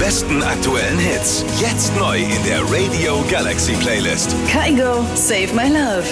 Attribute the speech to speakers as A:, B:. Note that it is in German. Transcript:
A: besten aktuellen Hits. Jetzt neu in der Radio Galaxy Playlist.
B: Kygo, Save My Love.